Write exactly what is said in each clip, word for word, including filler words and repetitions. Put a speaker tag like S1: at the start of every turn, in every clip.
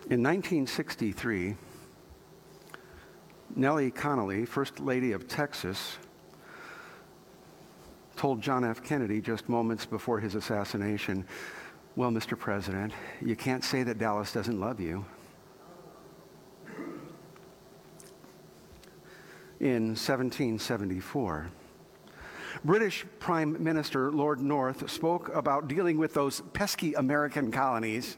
S1: In nineteen sixty-three, Nellie Connolly, First Lady of Texas, told John F. Kennedy just moments before his assassination, "Well, Mister President, you can't say that Dallas doesn't love you." In seventeen seventy-four, British Prime Minister Lord North spoke about dealing with those pesky American colonies,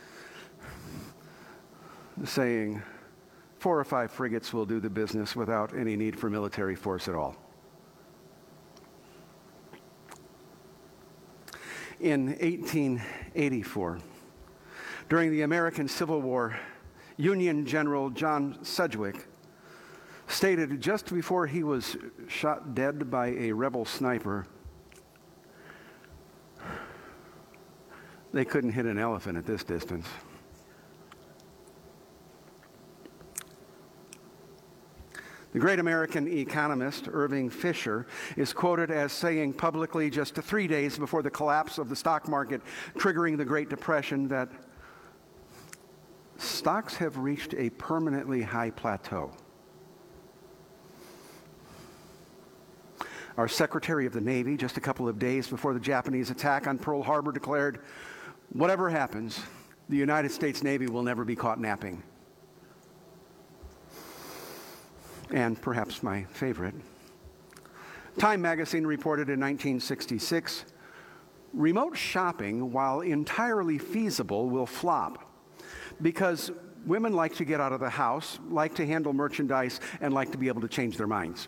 S1: saying, four or five frigates will do the business without any need for military force at all. In eighteen eighty-four, during the American Civil War, Union General John Sedgwick stated just before he was shot dead by a rebel sniper, they couldn't hit an elephant at this distance. The great American economist Irving Fisher is quoted as saying publicly just three days before the collapse of the stock market triggering the Great Depression that stocks have reached a permanently high plateau. Our Secretary of the Navy, just a couple of days before the Japanese attack on Pearl Harbor, declared, "Whatever happens, the United States Navy will never be caught napping." And perhaps my favorite, Time magazine reported in nineteen sixty-six, "Remote shopping, while entirely feasible, will flop because women like to get out of the house, like to handle merchandise, and like to be able to change their minds."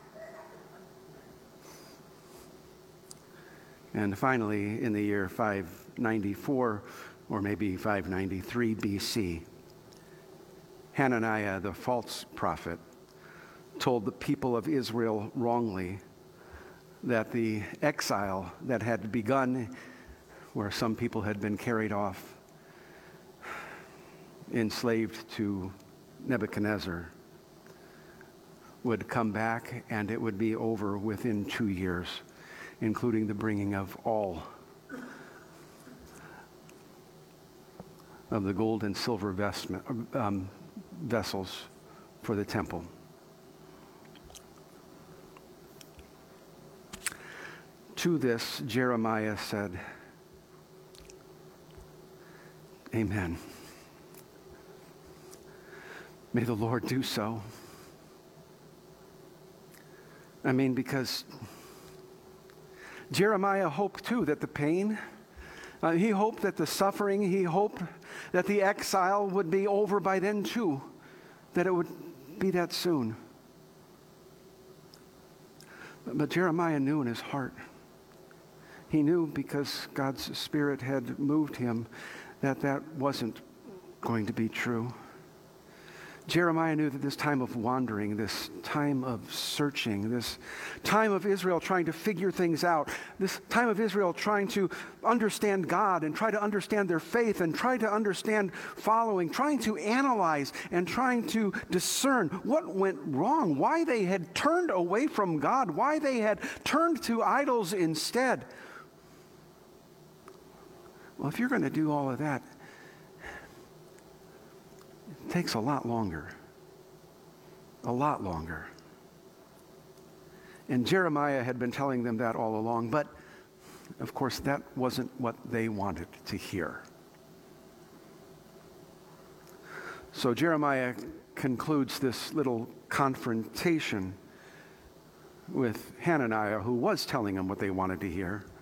S1: And finally, in the year five ninety-four, or maybe five ninety-three B C, Hananiah, the false prophet, told the people of Israel wrongly that the exile that had begun, where some people had been carried off, enslaved to Nebuchadnezzar, would come back and it would be over within two years, including the bringing of all of the gold and silver vestment, um, vessels for the temple. To this, Jeremiah said, "Amen. May the Lord do so." I mean, because Jeremiah hoped too that the pain, uh, he hoped that the suffering, he hoped that the exile would be over by then too, that it would be that soon. But Jeremiah knew in his heart, he knew because God's Spirit had moved him that that wasn't going to be true. Jeremiah knew that this time of wandering, this time of searching, this time of Israel trying to figure things out, this time of Israel trying to understand God and try to understand their faith and try to understand following, trying to analyze and trying to discern what went wrong, why they had turned away from God, why they had turned to idols instead. Well, if you're going to do all of that, it takes a lot longer. A lot longer. And Jeremiah had been telling them that all along, but of course that wasn't what they wanted to hear. So Jeremiah concludes this little confrontation with Hananiah, who was telling them what they wanted to hear.